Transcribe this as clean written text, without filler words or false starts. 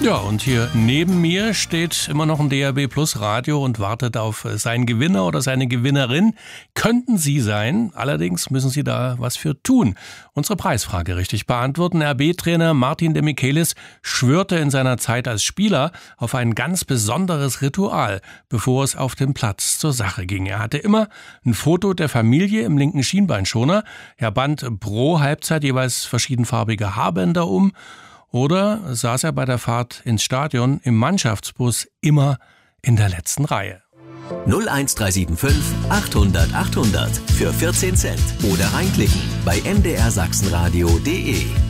Ja, und hier neben mir steht immer noch ein DAB Plus Radio und wartet auf seinen Gewinner oder seine Gewinnerin. Könnten Sie sein, allerdings müssen Sie da was für tun. Unsere Preisfrage richtig beantworten. RB-Trainer Martin Demichelis schwörte in seiner Zeit als Spieler auf ein ganz besonderes Ritual, bevor es auf dem Platz zur Sache ging. Er hatte immer ein Foto der Familie im linken Schienbeinschoner. Er band pro Halbzeit jeweils verschiedenfarbige Haarbänder um. Oder saß er bei der Fahrt ins Stadion im Mannschaftsbus immer in der letzten Reihe. 01375 800 800 für 14 Cent oder reinklicken bei mdrsachsenradio.de.